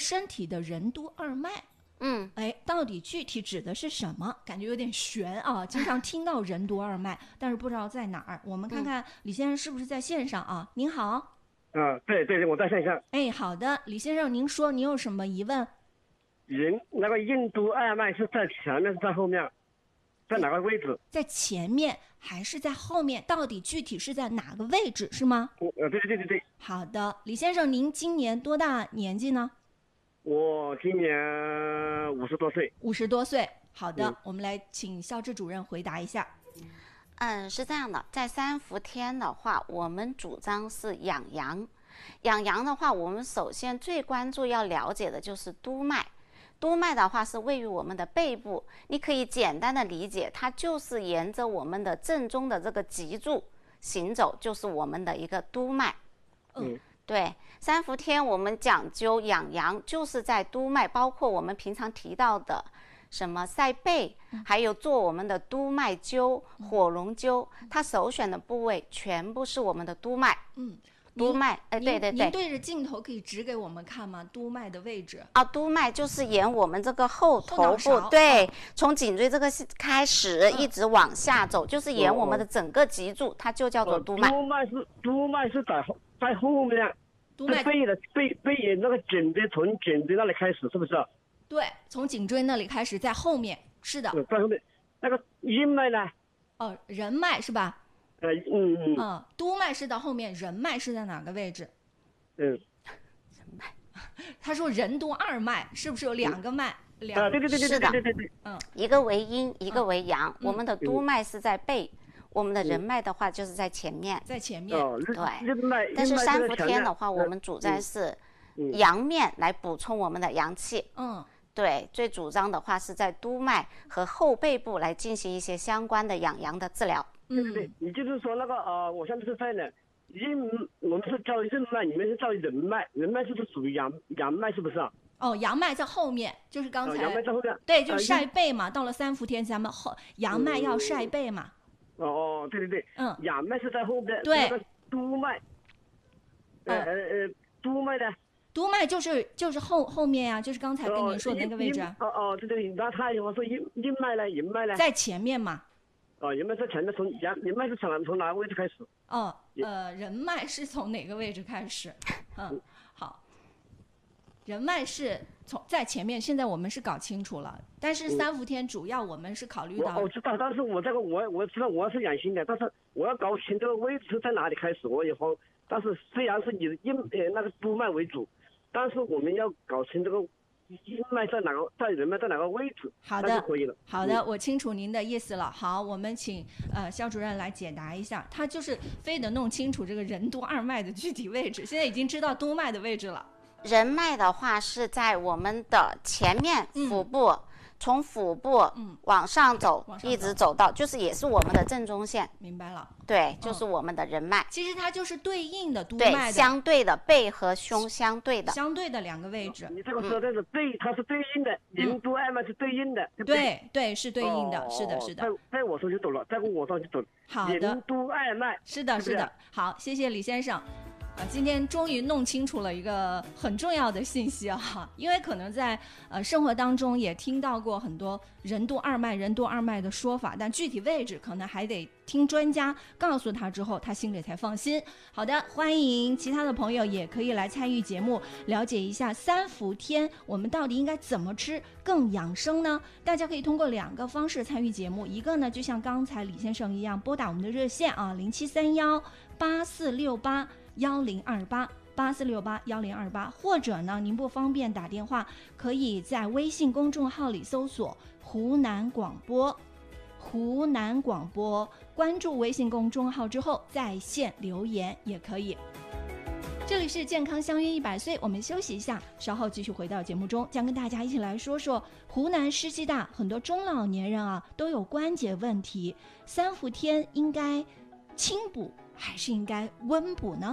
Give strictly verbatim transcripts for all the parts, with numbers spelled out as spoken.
身体的任督二脉。 嗯， 哎，到底具体指的是什么？感觉有点悬啊！经常听到任督二脉，但是不知道在哪儿。我们看看李先生是不是在线上啊？您好。 啊，对对对，我在线上。 哎，好的，李先生，您说您有什么疑问？ 人那个任督二脉是在前面是在后面，在哪个位置？ 在前面还是在后面？到底具体是在哪个位置是吗？ 呃，对对对对。 好的，李先生，您今年多大年纪呢？ 我今年五十多岁。 五十多岁。好的、 嗯， 我们来请肖志主任回答一下。 嗯，是这样的，在三伏天的话，我们主张是养阳。养阳的话，我们首先最关注要了解的就是督脉。督脉的话是位于我们的背部，你可以简单的理解，它就是沿着我们的正中的这个脊柱行走，就是我们的一个督脉。 嗯， 对，三伏天我们讲究养阳，就是在督脉，包括我们平常提到的什么晒背，还有做我们的督脉灸、火龙灸，它首选的部位全部是我们的督脉。 嗯， 督脉，哎，对对对， 您对着镜头可以指给我们看吗？督脉的位置啊，督脉就是沿我们这个后头部，对，嗯、从颈椎这个开始、嗯、一直往下走，就是沿我们的整个脊柱，哦、它就叫做督脉。 督脉是督脉是在在后面， 督脉背的背背沿那个颈椎，从颈椎那里开始，是不是？ 对，从颈椎那里开始，在后面，是的。 在后面，那个任脉呢？ 哦，任脉是吧？ 呃，嗯嗯。 嗯，督脉是到后面，任脉是在哪个位置？ 嗯。 任脉。 他说任督二脉，是不是有两个脉？ 嗯、两啊，对对对对对对对对。 嗯，一个为阴，一个为阳。嗯、我们的督脉是在背。嗯，我们的任脉的话就是在前面， 在前面， 哦、 对。但是三伏天的话，我们主张是阳面来补充我们的阳气。 嗯， 对，最主张的话是在督脉和后背部来进行一些相关的养阳的治疗。 对对对，也就是说那个呃，我现在是在呢，任我们是叫任脉，你们是叫任脉，任脉是不是属于阳阳脉，是不是啊？ 哦，阳脉在后面，就是刚才、 哦、阳脉在后面， 对，就是晒背嘛。呃、到了三伏天，咱们后阳脉要晒背嘛。 哦哦，对对对， 嗯， 阳脉是在后边， 对， 那个督脉，呃呃呃，督脉呢？ 督脉就是就是后后面呀、啊，就是刚才跟您说的那个位置、啊。 哦哦，对对，那他我说任任脉呢，任脉呢？ 在前面嘛。 哦，任脉在前面，从阳任脉是从从哪个位置开始？ 哦，呃，任脉是从哪个位置开始？嗯，好，任脉是从在前面，现在我们是搞清楚了。但是三伏天主要我们是考虑到， 我, 我知道，但是我这个我我知道我是养心的，但是我要搞清这个位置是在哪里开始，我也慌。但是虽然是以任呃那个督脉为主，但是我们要搞清这个任脉在哪个，在任脉在哪个位置， 好的， 那就可以了。 好的，我清楚您的意思了。好，我们请呃肖主任来解答一下，他就是非得弄清楚这个任督二脉的具体位置，现在已经知道督脉的位置了。 任脉的话是在我们的前面腹部。嗯，从腹部往上走，嗯、一直走到，就是也是我们的正中线。 明白了。 对，就是我们的任脉。 嗯、其实它就是对应的督脉的， 对，相对的背和胸相对的， 相对的两个位置。 你这个说的是对，嗯、它是对应的，任督二脉是对应的，对不对？ 对对，是对应的，哦、是的，是的。 在在我说就懂了，在我说就懂了。 好的。 任督二脉。 是的，是的。好，谢谢李先生。啊，今天终于弄清楚了一个很重要的信息啊！因为可能在呃生活当中也听到过很多任督二脉、任督二脉的说法，但具体位置可能还得听专家告诉他之后，他心里才放心。好的，欢迎其他的朋友也可以来参与节目，了解一下三伏天我们到底应该怎么吃更养生呢？大家可以通过两个方式参与节目，一个呢就像刚才李先生一样，拨打我们的热线啊，零七三幺八四六八。幺零二八八四六八幺零二八，或者呢，您不方便打电话，可以在微信公众号里搜索“湖南广播”，湖南广播，关注微信公众号之后，在线留言也可以。这里是健康相约一百岁，我们休息一下，稍后继续回到节目中，将跟大家一起来说说湖南湿气大，很多中老年人啊都有关节问题，三伏天应该清补还是应该温补呢？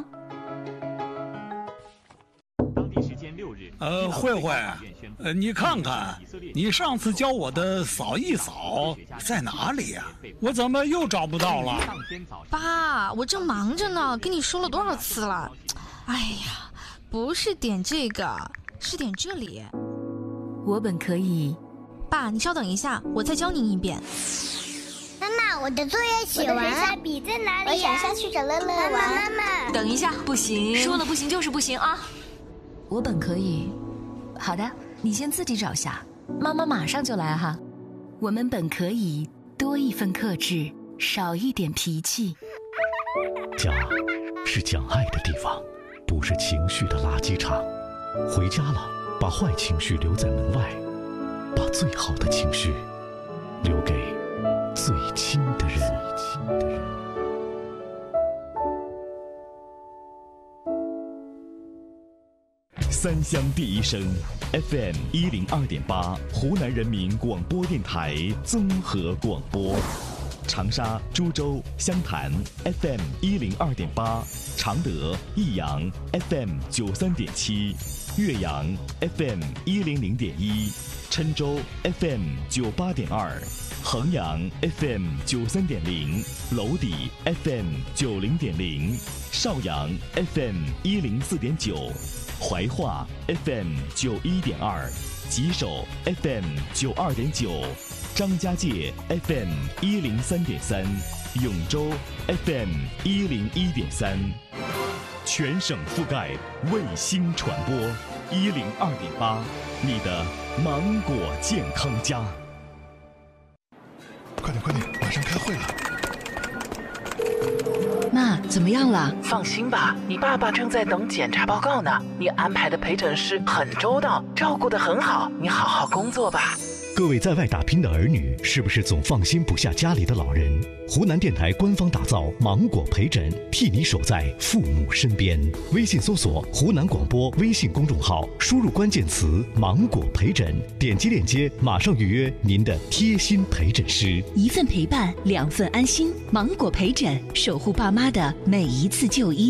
当地时间六日， 呃，慧慧，呃，你看看，你上次教我的扫一扫在哪里呀、啊？我怎么又找不到了？ 爸，我正忙着呢，跟你说了多少次了？哎呀，不是点这个， 是点这里。 我本可以。 爸，你稍等一下，我再教您一遍。 妈妈，我的作业写完了，笔在哪里？我想下去找乐乐玩。妈妈， 等一下，不行，说了不行就是不行啊！我本可以。好的，你先自己找下，妈妈马上就来哈。我们本可以多一份克制，少一点脾气。 家是讲爱的地方，不是情绪的垃圾场。回家了，把坏情绪留在门外，把最好的情绪留给最亲的人。三乡第一声 F M 一零二点八，湖南人民广播电台综合广播。长沙、株洲、湘潭 F M 一零二点八，常德、益阳 F M 九三点七，岳阳 F M 一零零点一，郴州 F M 九八点二，衡阳 F M 九三点零，娄底 F M 九零点零，邵阳 F M 一零四点九，怀化 F M 九一点二，吉首 F M 九二点九。张家界 F M 一零三点三，永州 F M 一零一点三，全省覆盖卫星传播一零二点八，你的芒果健康家。 快点快点，马上开会了。 妈，怎么样了？ 放心吧，你爸爸正在等检查报告呢。你安排的陪诊师很周到，照顾得很好，你好好工作吧。 各位在外打拼的儿女，是不是总放心不下家里的老人？湖南电台官方打造芒果陪诊，替你守在父母身边。微信搜索湖南广播微信公众号，输入关键词芒果陪诊，点击链接马上预约您的贴心陪诊师。 一份陪伴，两份安心。芒果陪诊，守护爸妈的每一次就医。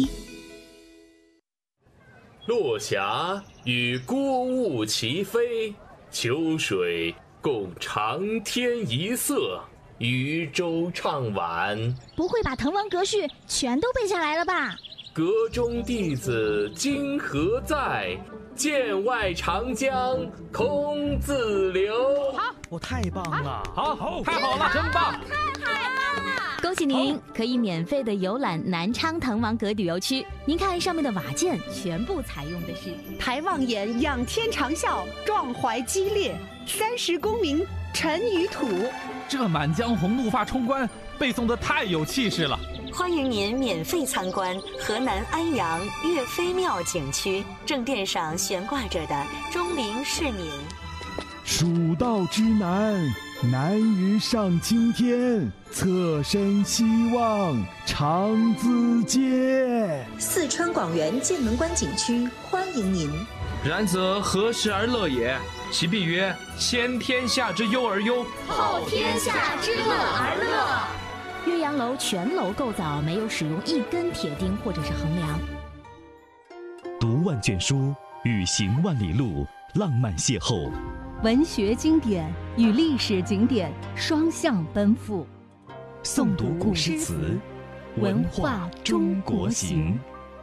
落霞与孤鹜齐飞，秋水共长天一色，渔舟唱晚。 不会把滕王阁序全都背下来了吧？ 阁中弟子今何在？剑外长江空自流。 好，我太棒了！ 好，好，太好了，真棒！ 太棒了！恭喜您可以免费的游览南昌滕王阁旅游区。您看上面的瓦件，全部采用的是抬望眼，仰天长啸，壮怀激烈，三十功名尘与土。 这《满江红》怒发冲冠背诵的太有气势了。 欢迎您免费参观河南安阳岳飞庙景区，正殿上悬挂着的钟灵是您。 蜀道之难，难于上青天，侧身西望长咨嗟。 四川广元剑门关景区欢迎您。 然则何时而乐也？其必曰：先天下之忧而忧， 后天下之乐而乐。岳阳楼全楼构造没有使用一根铁钉或者是横梁。 读万卷书，与行万里路，浪漫邂逅。 文学经典与历史景点双向奔赴。 诵读古诗词，文化中国行。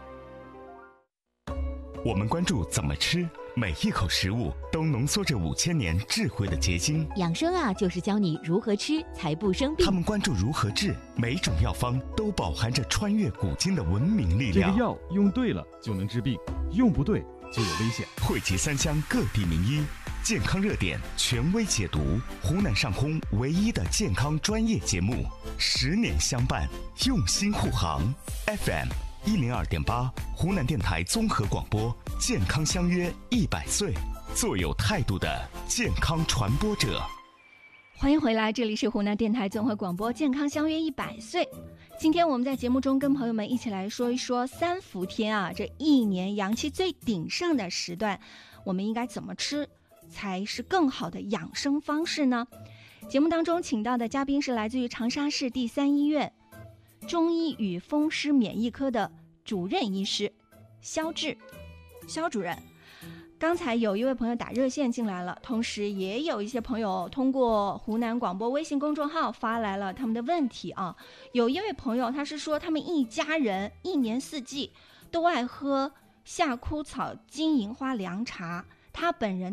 我们关注怎么吃，每一口食物都浓缩着五千年智慧的结晶。 养生啊，就是教你如何吃才不生病。 他们关注如何治，每种药方都饱含着穿越古今的文明力量。 这个药用对了就能治病，用不对就有危险。 汇集三乡各地名医，健康热点权威解读，湖南上空唯一的健康专业节目，十年相伴，用心护航。F M 一零二点八，湖南电台综合广播，健康相约一百岁，做有态度的健康传播者。 欢迎回来，这里是湖南电台综合广播，健康相约一百岁。今天我们在节目中跟朋友们一起来说一说三伏天啊，这一年阳气最鼎盛的时段，我们应该怎么吃才是更好的养生方式呢？节目当中请到的嘉宾是来自于长沙市第三医院中医与风湿免疫科的主任医师肖志，肖主任。刚才有一位朋友打热线进来了，同时也有一些朋友通过湖南广播微信公众号发来了他们的问题啊。有一位朋友他是说，他们一家人一年四季都爱喝夏枯草金银花凉茶， 他本人